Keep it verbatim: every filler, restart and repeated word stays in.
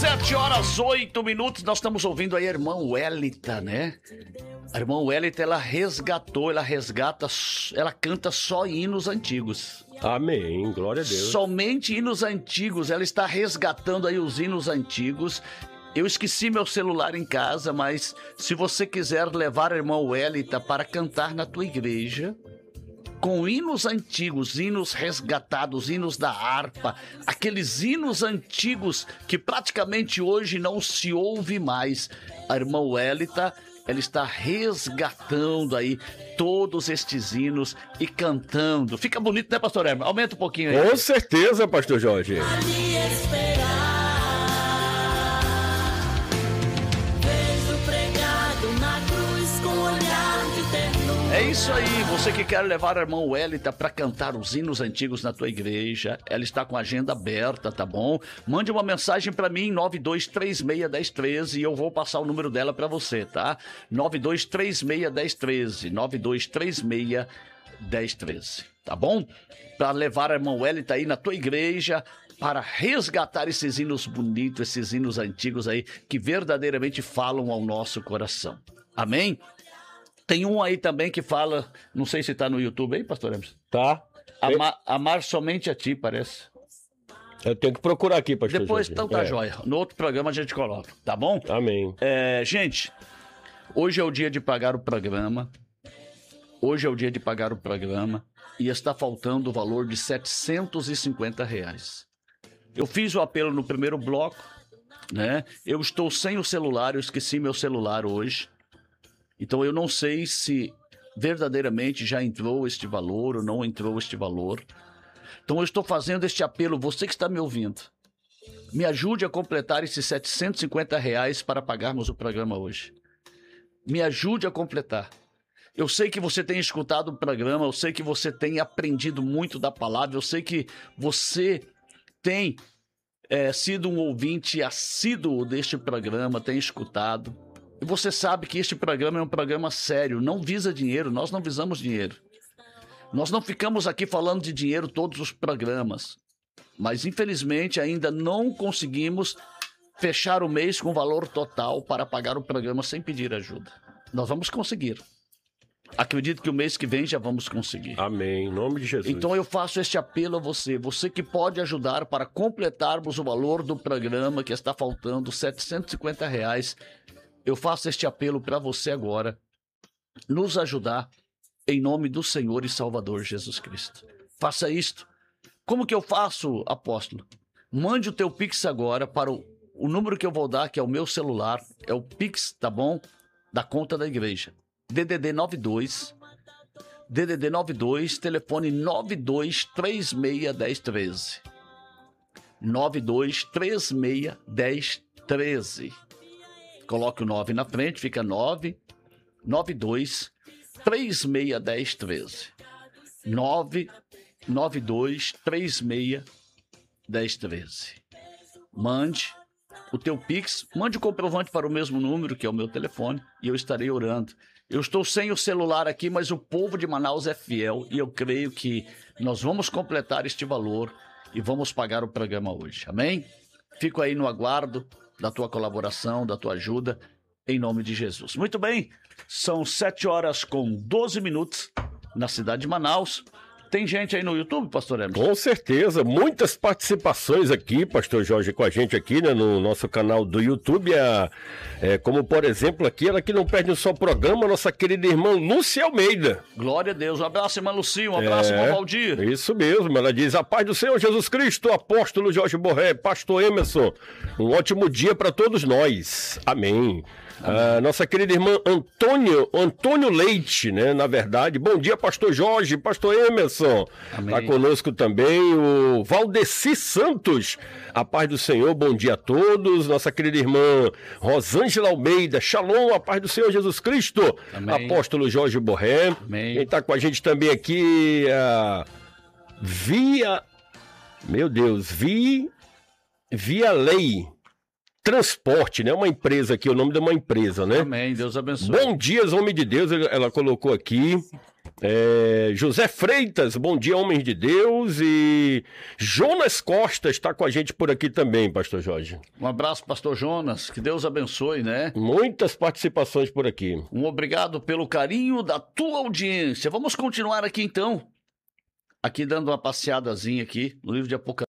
Sete horas, oito minutos, nós estamos ouvindo aí a irmã Welita, né? A irmã Welita, ela resgatou, ela resgata, ela canta só hinos antigos. Amém, glória a Deus. Somente hinos antigos, ela está resgatando aí os hinos antigos. Eu esqueci meu celular em casa, mas se você quiser levar a irmã Welita para cantar na tua igreja, com hinos antigos, hinos resgatados, hinos da harpa, aqueles hinos antigos que praticamente hoje não se ouve mais. A irmã Welita, ela está resgatando aí todos estes hinos e cantando. Fica bonito, né, pastor Hermes? Aumenta um pouquinho aí. Com certeza, pastor Jorge. É isso aí, você que quer levar a irmã Welita para cantar os hinos antigos na tua igreja, ela está com a agenda aberta, tá bom? Mande uma mensagem para mim, nove dois três seis, um zero um três, e eu vou passar o número dela para você, tá? nove dois três seis, um zero um três, nove dois três seis, um zero um três, tá bom? Para levar a irmã Welita aí na tua igreja, para resgatar esses hinos bonitos, esses hinos antigos aí, que verdadeiramente falam ao nosso coração. Amém? Tem um aí também que fala, não sei se tá no YouTube aí, pastor Hermes. Tá. Amar, amar somente a ti, parece. Eu tenho que procurar aqui, pastor Depois, Jorge. então tá é. jóia. No outro programa a gente coloca, tá bom? Amém. É, gente, hoje é o dia de pagar o programa. Hoje é o dia de pagar o programa. E está faltando o valor de setecentos e cinquenta reais. Eu fiz o apelo no primeiro bloco, né? Eu estou sem o celular, eu esqueci meu celular hoje. Então eu não sei se verdadeiramente já entrou este valor ou não entrou este valor. Então eu estou fazendo este apelo, você que está me ouvindo, me ajude a completar esses setecentos e cinquenta reais para pagarmos o programa hoje. Me ajude a completar. Eu sei que você tem escutado o programa, eu sei que você tem aprendido muito da palavra, eu sei que você tem é, sido um ouvinte assíduo deste programa, tem escutado. E você sabe que este programa é um programa sério, não visa dinheiro, nós não visamos dinheiro. Nós não ficamos aqui falando de dinheiro todos os programas, mas infelizmente ainda não conseguimos fechar o mês com valor total para pagar o programa sem pedir ajuda. Nós vamos conseguir. Acredito que o mês que vem já vamos conseguir. Amém, em nome de Jesus. Então eu faço este apelo a você, você que pode ajudar para completarmos o valor do programa que está faltando, setecentos e cinquenta reais. Eu faço este apelo para você agora, nos ajudar em nome do Senhor e Salvador Jesus Cristo. Faça isto. Como que eu faço, apóstolo? Mande o teu Pix agora para o, o número que eu vou dar, que é o meu celular, é o Pix, tá bom? Da conta da igreja. D D D nove dois, D D D nove dois, telefone nove dois três seis, um zero um três. nove dois três seis, um zero um três. Coloque o nove na frente, fica nove nove dois três seis, um zero um três. nove nove dois três seis, um zero um três. Mande o teu Pix, mande o comprovante para o mesmo número, que é o meu telefone, e eu estarei orando. Eu estou sem o celular aqui, mas o povo de Manaus é fiel, e eu creio que nós vamos completar este valor e vamos pagar o programa hoje. Amém? Fico aí no aguardo da tua colaboração, da tua ajuda, em nome de Jesus. Muito bem, são sete horas com doze minutos na cidade de Manaus. Tem gente aí no YouTube, pastor Hermes? Com certeza, muitas participações aqui, pastor Jorge, com a gente aqui, né, no nosso canal do YouTube, é, é, como por exemplo aqui, ela que não perde um só programa, nossa querida irmã Lúcia Almeida. Glória a Deus, um abraço, irmã Lucia, um abraço, é, irmão Valdir. Isso mesmo, ela diz, a paz do Senhor Jesus Cristo, apóstolo Jorge Borré, pastor Emerson, um ótimo dia para todos nós, amém. A nossa querida irmã Antônio, Antônio Leite, né, na verdade. Bom dia, pastor Jorge, pastor Emerson. Está conosco também o Valdeci Santos. A paz do Senhor, bom dia a todos. Nossa querida irmã Rosângela Almeida. Shalom, a paz do Senhor Jesus Cristo. Amém. Apóstolo Jorge Borré. Amém. Quem está com a gente também aqui, uh, via... Meu Deus, vi... Via Lei Transporte, né? Uma empresa aqui, o nome de uma empresa, né? Amém, Deus abençoe. Bom dia, homem de Deus, ela colocou aqui. É, José Freitas, bom dia, homens de Deus. E Jonas Costa está com a gente por aqui também, pastor Jorge. Um abraço, pastor Jonas, que Deus abençoe, né? Muitas participações por aqui. Um obrigado pelo carinho da tua audiência. Vamos continuar aqui então, aqui dando uma passeadazinha aqui no livro de Apocalipse.